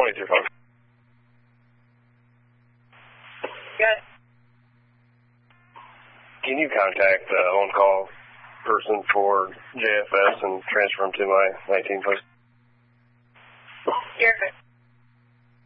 Tony's your phone. Good. Can you contact the on-call person for JFS and transfer him to my 19 post? You're good.